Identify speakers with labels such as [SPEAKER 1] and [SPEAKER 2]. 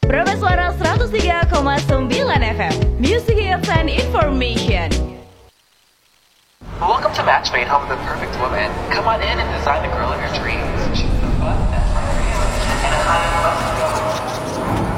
[SPEAKER 1] Praba Suara 103,9 FM. Music Hits and Information.
[SPEAKER 2] Welcome to Matchmade, home of the perfect woman. Come on in and design the girl of your dreams.